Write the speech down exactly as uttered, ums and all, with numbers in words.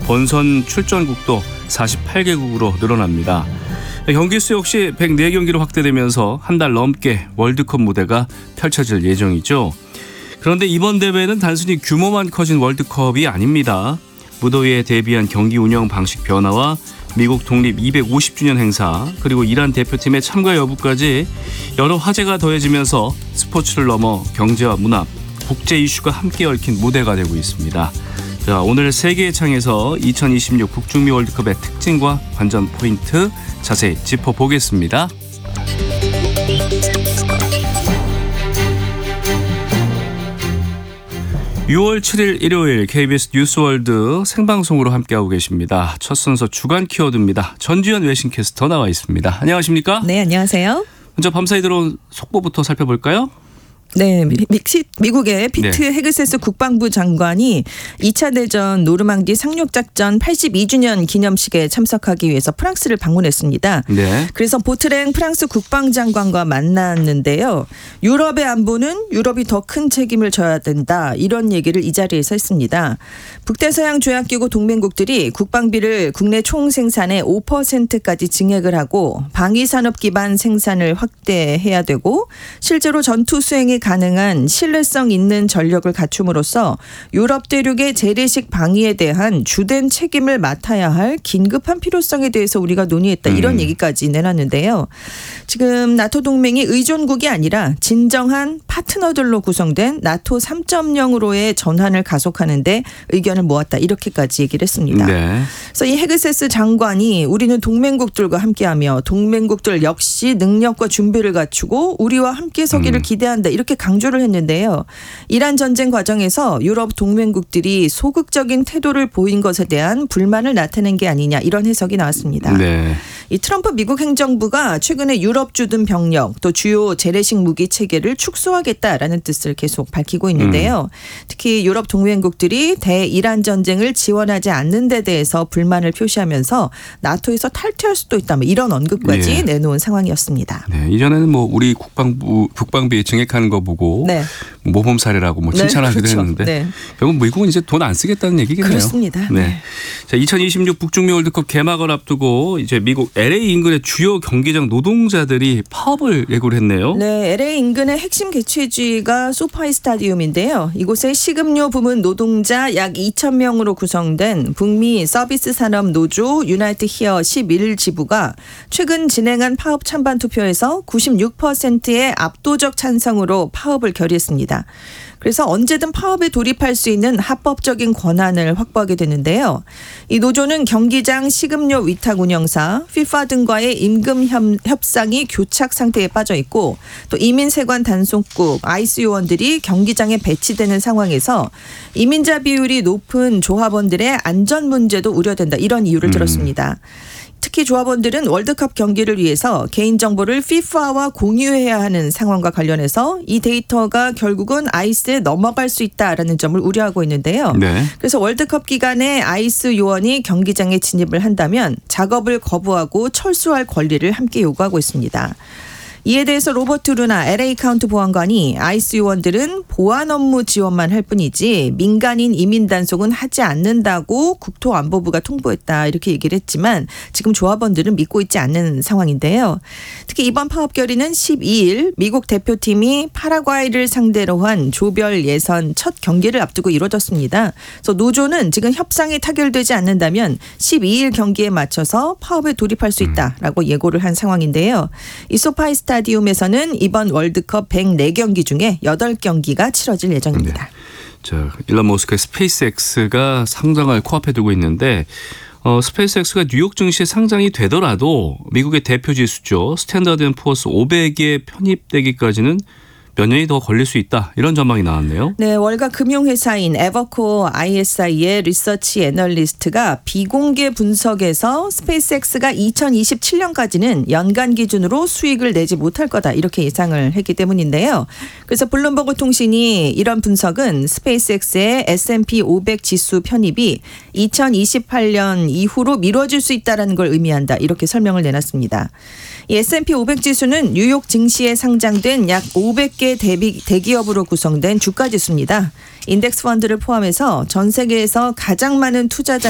본선 출전국도 사십팔 개국으로 늘어납니다. 경기 수 역시 백사 경기로 확대되면서 한 달 넘게 월드컵 무대가 펼쳐질 예정이죠. 그런데 이번 대회는 단순히 규모만 커진 월드컵이 아닙니다. 무더위에 대비한 경기 운영 방식 변화와 미국 독립 이백오십 주년 행사, 그리고 이란 대표팀의 참가 여부까지 여러 화제가 더해지면서 스포츠를 넘어 경제와 문화, 국제 이슈가 함께 얽힌 무대가 되고 있습니다. 자, 오늘 세계의 창에서 이천이십육 북중미 월드컵의 특징과 관전 포인트 자세히 짚어보겠습니다. 유월 칠일 일요일 케이비에스 뉴스월드 생방송으로 함께하고 계십니다. 첫 순서 주간 키워드입니다. 전주현 외신캐스터 나와 있습니다. 안녕하십니까? 네, 안녕하세요. 먼저 밤사이 들어온 속보부터 살펴볼까요? 네, 믹시, 미국의 피트 네. 헤그세스 국방부 장관이 이 차 대전 노르망디 상륙작전 팔십이 주년 기념식에 참석하기 위해서 프랑스를 방문했습니다. 네. 그래서 보트랭 프랑스 국방장관과 만났는데요. 유럽의 안보는 유럽이 더 큰 책임을 져야 된다, 이런 얘기를 이 자리에서 했습니다. 북대서양 조약기구 동맹국들이 국방비를 국내 총생산의 오 퍼센트까지 증액을 하고 방위산업 기반 생산을 확대해야 되고, 실제로 전투 수행이 가능한 신뢰성 있는 전력을 갖춤으로써 유럽 대륙의 재래식 방위에 대한 주된 책임을 맡아야 할 긴급한 필요성에 대해서 우리가 논의했다, 이런 음. 얘기까지 내놨는데요. 지금 나토 동맹이 의존국이 아니라 진정한 파트너들로 구성된 나토 삼 점 영으로의 전환을 가속하는 데 의견을 모았다, 이렇게까지 얘기를 했습니다. 네. 그래서 이 헤그세스 장관이 우리는 동맹국들과 함께하며 동맹국들 역시 능력과 준비를 갖추고 우리와 함께 서기를 음. 기대한다, 이렇게 강조를 했는데요. 이란 전쟁 과정에서 유럽 동맹국들이 소극적인 태도를 보인 것에 대한 불만을 나타낸 게 아니냐, 이런 해석이 나왔습니다. 네. 이 트럼프 미국 행정부가 최근에 유럽 주둔 병력, 또 주요 재래식 무기 체계를 축소하겠다라는 뜻을 계속 밝히고 있는데요. 음. 특히 유럽 동맹국들이 대이란 전쟁을 지원하지 않는 데 대해서 불만을 표시하면서 나토에서 탈퇴할 수도 있다, 이런 언급까지 예. 내놓은 상황이었습니다. 네. 이전에는 뭐 우리 국방부 국방비 증액하는 거 보고 네. 모범 사례라고 뭐 칭찬하기도 네, 그렇죠. 했는데 네. 결국 미국은 이제 돈 안 쓰겠다는 얘기겠네요. 그렇습니다. 네. 네. 자, 이천이십육 북중미 월드컵 개막을 앞두고 이제 미국 엘에이 인근의 주요 경기장 노동자들이 파업을 예고를 했네요. 네, 엘에이 인근의 핵심 개최지가 소파이 스타디움인데요. 이곳의 식음료 부문 노동자 약 이천 명으로 구성된 북미 서비스 산업 노조 유나이트 히어 십일 지부가 최근 진행한 파업 찬반 투표에서 구십육 퍼센트의 압도적 찬성으로 파업을 결의했습니다. 그래서 언제든 파업에 돌입할 수 있는 합법적인 권한을 확보하게 되는데요. 이 노조는 경기장 식음료 위탁 운영사, 피파 등과의 임금 협상이 교착 상태에 빠져 있고, 또 이민세관 단속국, 아이스 요원들이 경기장에 배치되는 상황에서 이민자 비율이 높은 조합원들의 안전 문제도 우려된다, 이런 이유를 들었습니다. 특히 조합원들은 월드컵 경기를 위해서 개인정보를 피파와 공유해야 하는 상황과 관련해서 이 데이터가 결국은 아이스에 넘어갈 수 있다라는 점을 우려하고 있는데요. 네. 그래서 월드컵 기간에 아이스 요원이 경기장에 진입을 한다면 작업을 거부하고 철수할 권리를 함께 요구하고 있습니다. 이에 대해서 로버트 루나 엘에이 카운티 보안관이 아이스 요원들은 보안 업무 지원만 할 뿐이지 민간인 이민 단속은 하지 않는다고 국토안보부가 통보했다, 이렇게 얘기를 했지만 지금 조합원들은 믿고 있지 않는 상황인데요. 특히 이번 파업 결의는 십이일 미국 대표팀이 파라과이를 상대로 한 조별 예선 첫 경기를 앞두고 이루어졌습니다. 그래서 노조는 지금 협상이 타결되지 않는다면 십이일 경기에 맞춰서 파업에 돌입할 수 있다라고 예고를 한 상황인데요. 이 소파이 스타디움에서는 이번 월드컵 백사 경기 중에 여덟 경기가 치러질 예정입니다. 네. 자, 일론 머스크의 스페이스X가 상장을 코앞에 두고 있는데 어, 스페이스X가 뉴욕 증시에 상장이 되더라도 미국의 대표 지수죠, 스탠다드 앤 푸어스 오백에 편입되기까지는 몇 년이 더 걸릴 수 있다, 이런 전망이 나왔네요. 네, 월가 금융회사인 에버코어 아이에스아이의 리서치 애널리스트가 비공개 분석에서 스페이스X가 이천이십칠년까지는 연간 기준으로 수익을 내지 못할 거다, 이렇게 예상을 했기 때문인데요. 그래서 블룸버그 통신이 이런 분석은 스페이스X의 에스 앤 피 오백 지수 편입이 이천이십팔년 이후로 미뤄질 수 있다는 걸 의미한다, 이렇게 설명을 내놨습니다. 이 에스 앤 피 오백 지수는 뉴욕 증시에 상장된 약 오백 개 대비, 대기업으로 구성된 주가지수입니다. 인덱스 펀드를 포함해서 전 세계에서 가장 많은 투자자